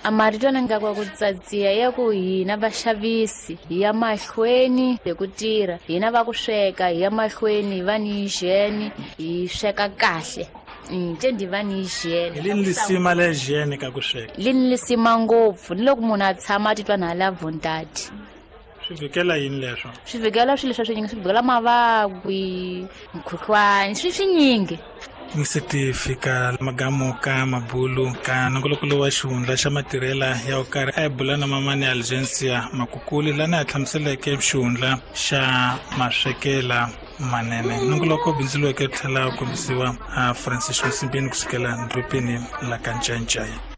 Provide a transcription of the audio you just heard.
marito nga kwa kutsatsiya ya ku hina vaxavisi hi ya mahlweni hi ku tirha, hina va ku sweka hi ya mahlweni hi va ni hygiene hi sweka kahle. Ndi va ni hygiene. Lini lisima le hygiene ka ku sweka? Lini lisima ngopfu ni loko munhu a tshama a titwa na la vontati. Swi vikela yini leswo? Swi vikela swilo leswi swi vikela mavabyi, mukhuhlwani, swi nyingi. Se ti fika magamu ka mabulu ka nongolokolo wa xihundla xa matirhela ya ukari a hi bula na mamani Algencia Makukuli lana a hlamuseleke xihundla xa maswekela manene. Nongoloko bindziliweke tlhela kombisiwa Francis Msimbeni kusukela ndlopeni la ka Ncancai.